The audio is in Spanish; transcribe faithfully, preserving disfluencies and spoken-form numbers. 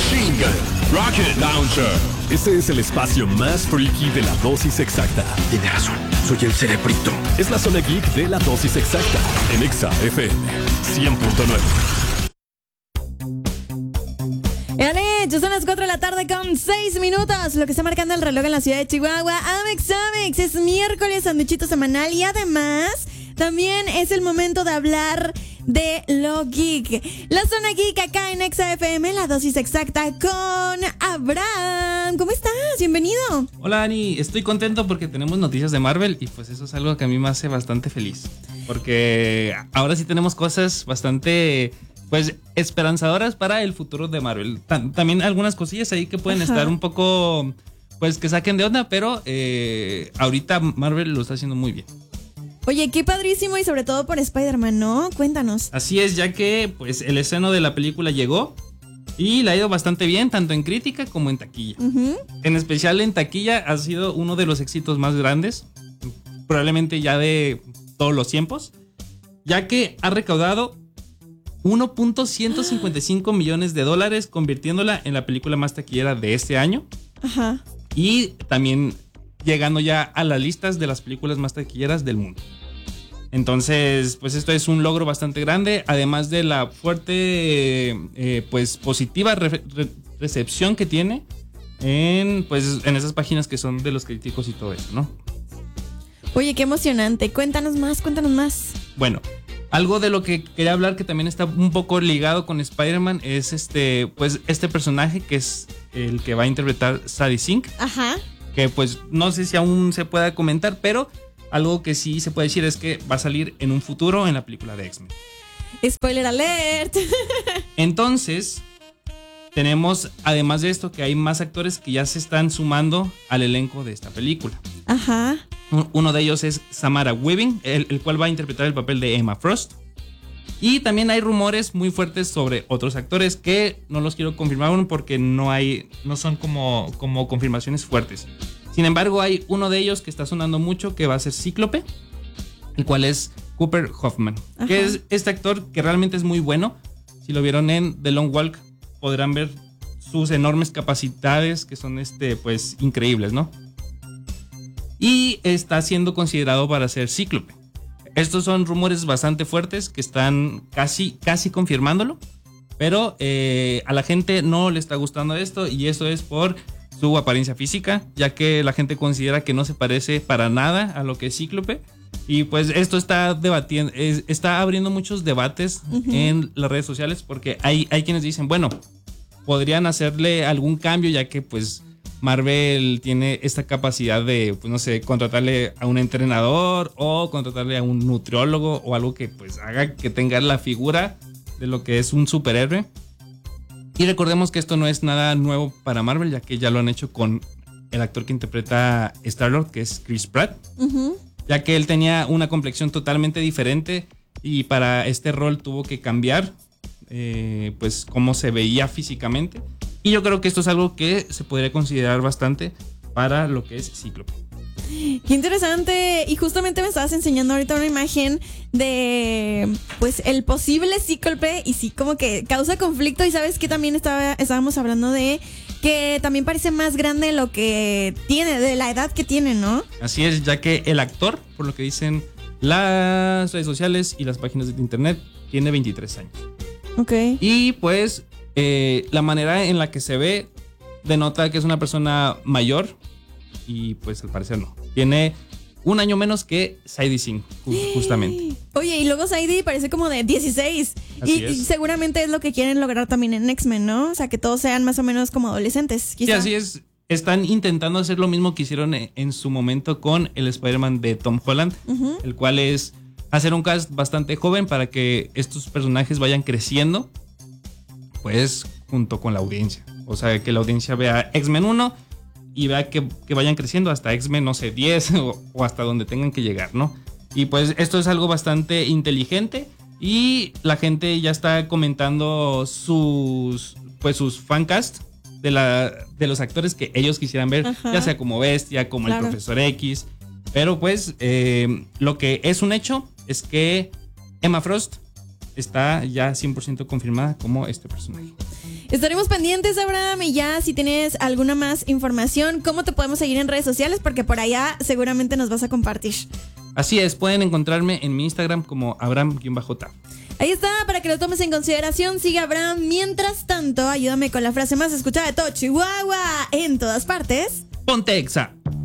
Machine Gun, Rocket Launcher. Este es el espacio más freaky de la dosis exacta. Tiene razón, soy el cerebrito. Es la zona geek de la dosis exacta en Exa F M cien punto nueve. Dale, ya son las cuatro de la tarde con seis minutos. Lo que está marcando el reloj en la ciudad de Chihuahua. Amex, Amex, es miércoles, sanduichito semanal. Y además, también es el momento de hablar de lo geek. La zona geek acá en Exa F M, la dosis exacta con Abraham. ¿Cómo estás? Bienvenido. Hola, Ani. Estoy contento porque tenemos noticias de Marvel y pues eso es algo que a mí me hace bastante feliz. Porque ahora sí tenemos cosas bastante, pues, esperanzadoras para el futuro de Marvel. También algunas cosillas ahí que pueden Ajá. estar un poco, pues, que saquen de onda, pero eh, ahorita Marvel lo está haciendo muy bien. Oye, qué padrísimo y sobre todo por Spider-Man, ¿no? Cuéntanos. Así es, ya que pues el estreno de la película llegó y le ha ido bastante bien, tanto en crítica como en taquilla. Uh-huh. En especial en taquilla ha sido uno de los éxitos más grandes, probablemente ya de todos los tiempos, ya que ha recaudado uno punto ciento cincuenta y cinco millones de dólares, convirtiéndola en la película más taquillera de este año. Ajá. Y también llegando ya a las listas de las películas más taquilleras del mundo. Entonces, pues esto es un logro bastante grande, además de la fuerte, eh, pues positiva re- re- recepción que tiene en, pues, en esas páginas que son de los críticos y todo eso, ¿no? Oye, qué emocionante. Cuéntanos más, cuéntanos más. Bueno, algo de lo que quería hablar que también está un poco ligado con Spider-Man es este, pues este personaje que es el que va a interpretar Sadie Sink. Ajá. Que pues no sé si aún se pueda comentar, pero algo que sí se puede decir es que va a salir en un futuro en la película de X-Men. Spoiler alert. Entonces, tenemos, además de esto, que hay más actores que ya se están sumando al elenco de esta película. Ajá. Uno de ellos es Samara Weaving, el, el cual va a interpretar el papel de Emma Frost. Y también hay rumores muy fuertes sobre otros actores que no los quiero confirmar aún porque no hay, no son como, como confirmaciones fuertes. Sin embargo, hay uno de ellos que está sonando mucho, que va a ser Cíclope, el cual es Cooper Hoffman, Ajá. que es este actor que realmente es muy bueno. Si lo vieron en The Long Walk, podrán ver sus enormes capacidades, que son este, pues, increíbles, ¿no? Y está siendo considerado para ser Cíclope. Estos son rumores bastante fuertes que están casi, casi confirmándolo, pero eh, a la gente no le está gustando esto, y eso es por su apariencia física, ya que la gente considera que no se parece para nada a lo que es Cíclope. Y pues esto está debatiendo, es, está abriendo muchos debates uh-huh. en las redes sociales, porque hay, hay quienes dicen, bueno, podrían hacerle algún cambio, ya que pues Marvel tiene esta capacidad de, pues no sé, contratarle a un entrenador o contratarle a un nutriólogo o algo que pues haga que tenga la figura de lo que es un superhéroe. Y recordemos que esto no es nada nuevo para Marvel, ya que ya lo han hecho con el actor que interpreta Star-Lord, que es Chris Pratt. Uh-huh. Ya que él tenía una complexión totalmente diferente y para este rol tuvo que cambiar eh, pues cómo se veía físicamente. Y yo creo que esto es algo que se podría considerar bastante para lo que es Cíclope. Qué interesante. Y justamente me estabas enseñando ahorita una imagen de pues el posible Cíclope, y sí, como que causa conflicto. Y sabes que también estaba, estábamos hablando de que también parece más grande de lo que tiene, de la edad que tiene, ¿no? Así es, ya que el actor, por lo que dicen las redes sociales y las páginas de internet, tiene veintitrés años. Ok. Y pues eh, la manera en la que se ve denota que es una persona mayor. Y pues al parecer no. Tiene un año menos que Sadie Sink, justamente. Oye, y luego Sadie parece como de dieciséis. Y, y seguramente es lo que quieren lograr también en X-Men, ¿no? O sea, que todos sean más o menos como adolescentes, quizá. Sí, así es. Están intentando hacer lo mismo que hicieron en su momento con el Spider-Man de Tom Holland, uh-huh. el cual es hacer un cast bastante joven para que estos personajes vayan creciendo, pues, junto con la audiencia. O sea, que la audiencia vea X-Men uno y vea que, que vayan creciendo hasta X-Men, no sé, diez o, o hasta donde tengan que llegar, ¿no? Y pues esto es algo bastante inteligente y la gente ya está comentando sus, pues sus fancast de, la, de los actores que ellos quisieran ver, Ajá. ya sea como Bestia, como claro. el Profesor X. Pero pues eh, lo que es un hecho es que Emma Frost está ya cien por ciento confirmada como este personaje. Estaremos pendientes, Abraham, y ya si tienes alguna más información, ¿cómo te podemos seguir en redes sociales? Porque por allá seguramente nos vas a compartir. Así es, pueden encontrarme en mi Instagram como Abraham-J. Ahí está, para que lo tomes en consideración. Sigue Abraham. Mientras tanto, ayúdame con la frase más escuchada de todo Chihuahua, en todas partes. Ponte Exa.